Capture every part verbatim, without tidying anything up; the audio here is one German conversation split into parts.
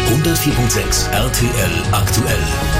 hundertvier Komma sechs R T L aktuell.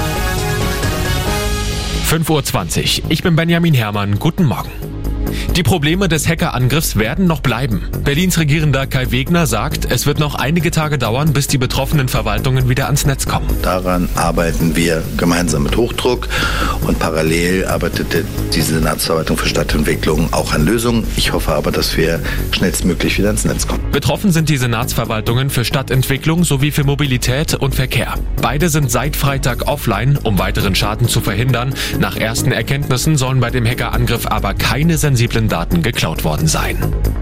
fünf Uhr zwanzig. Ich bin Benjamin Herrmann. Guten Morgen. Die Probleme des Hackerangriffs werden noch bleiben. Berlins Regierender Kai Wegner sagt, es wird noch einige Tage dauern, bis die betroffenen Verwaltungen wieder ans Netz kommen. Daran arbeiten wir gemeinsam mit Hochdruck und parallel arbeitet die Senatsverwaltung für Stadtentwicklung auch an Lösungen. Ich hoffe aber, dass wir schnellstmöglich wieder ans Netz kommen. Betroffen sind die Senatsverwaltungen für Stadtentwicklung sowie für Mobilität und Verkehr. Beide sind seit Freitag offline, um weiteren Schaden zu verhindern. Nach ersten Erkenntnissen sollen bei dem Hackerangriff aber keine sensiblen Daten geklaut worden sein.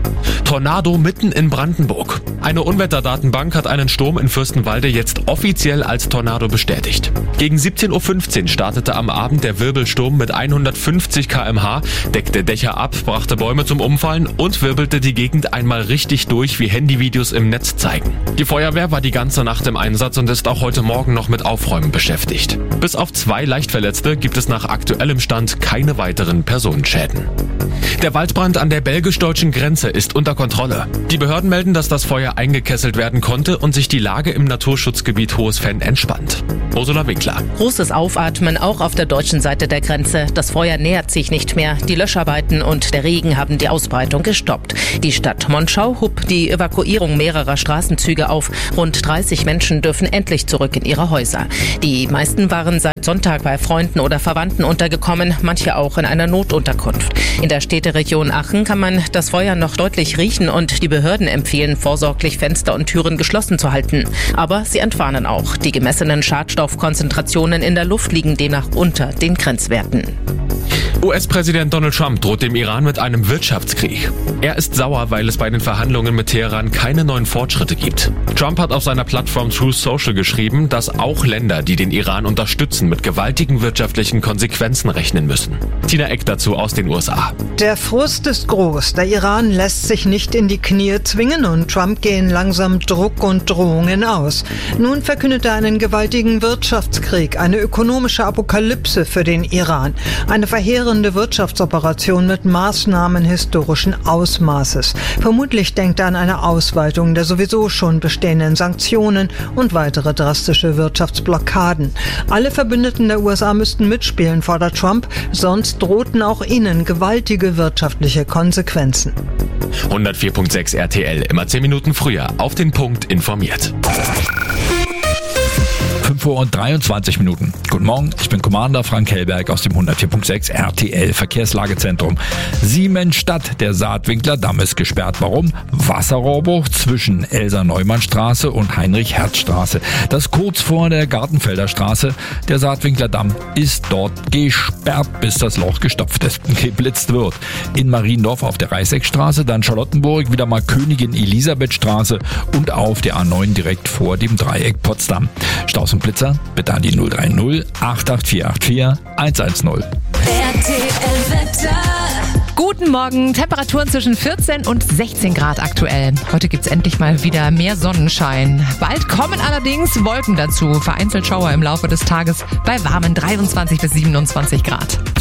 Tornado mitten in Brandenburg. Eine Unwetterdatenbank hat einen Sturm in Fürstenwalde jetzt offiziell als Tornado bestätigt. Gegen siebzehn Uhr fünfzehn startete am Abend der Wirbelsturm mit hundertfünfzig Kilometer pro Stunde, deckte Dächer ab, brachte Bäume zum Umfallen und wirbelte die Gegend einmal richtig durch, wie Handyvideos im Netz zeigen. Die Feuerwehr war die ganze Nacht im Einsatz und ist auch heute Morgen noch mit Aufräumen beschäftigt. Bis auf zwei Leichtverletzte gibt es nach aktuellem Stand keine weiteren Personenschäden. Der Waldbrand an der belgisch-deutschen Grenze ist unter Kontrolle. Die Behörden melden, dass das Feuer eingekesselt werden konnte und sich die Lage im Naturschutzgebiet Hohes Venn entspannt. Ursula Winkler. Großes Aufatmen auch auf der deutschen Seite der Grenze. Das Feuer nähert sich nicht mehr. Die Löscharbeiten und der Regen haben die Ausbreitung gestoppt. Die Stadt Monschau hob die Evakuierung mehrerer Straßenzüge auf. Rund dreißig Menschen dürfen endlich zurück in ihre Häuser. Die meisten waren seit Sonntag bei Freunden oder Verwandten untergekommen, manche auch in einer Notunterkunft. In der Städteregion Aachen kann man das Feuer noch deutlich riechen und die Behörden empfehlen, vorsorglich Fenster und Türen geschlossen zu halten. Aber sie entwarnen auch. Die gemessenen Schadstoffkonzentrationen in der Luft liegen demnach unter den Grenzwerten. U S-Präsident Donald Trump droht dem Iran mit einem Wirtschaftskrieg. Er ist sauer, weil es bei den Verhandlungen mit Teheran keine neuen Fortschritte gibt. Trump hat auf seiner Plattform Truth Social geschrieben, dass auch Länder, die den Iran unterstützen, mit gewaltigen wirtschaftlichen Konsequenzen rechnen müssen. Tina Eck dazu aus den U S A. Der Frust ist groß. Der Iran lässt sich nicht in die Knie zwingen und Trump gehen langsam Druck und Drohungen aus. Nun verkündet er einen gewaltigen Wirtschaftskrieg, eine ökonomische Apokalypse für den Iran. Eine verheerende Wirtschaftsoperation mit Maßnahmen historischen Ausmaßes. Vermutlich denkt er an eine Ausweitung der sowieso schon bestehenden Sanktionen und weitere drastische Wirtschaftsblockaden. Alle Verbündeten der U S A müssten mitspielen, fordert Trump, sonst drohten auch ihnen gewaltige wirtschaftliche Konsequenzen. hundertvier Komma sechs R T L, immer zehn Minuten früher, auf den Punkt informiert. fünf Uhr und dreiundzwanzig Minuten. Guten Morgen, ich bin Commander Frank Hellberg aus dem hundertvier Komma sechs R T L Verkehrslagezentrum. Siemensstadt, der Saatwinkler Damm ist gesperrt. Warum? Wasserrohrbruch zwischen Elsa-Neumann-Straße und Heinrich-Hertz-Straße. Das kurz vor der Gartenfelder Straße. Der Saatwinkler Damm ist dort gesperrt, bis das Loch gestopft ist, geblitzt wird. In Mariendorf auf der Reißeckstraße, dann Charlottenburg, wieder mal Königin Elisabeth-Straße und auf der A neun direkt vor dem Dreieck Potsdam. Staus und Blitzer bitte an die null drei null acht acht vier acht vier eins eins null. R T L-Wetter. Guten Morgen, Temperaturen zwischen vierzehn und sechzehn Grad aktuell. Heute gibt's endlich mal wieder mehr Sonnenschein. Bald kommen allerdings Wolken dazu, vereinzelt Schauer im Laufe des Tages bei warmen dreiundzwanzig bis siebenundzwanzig Grad.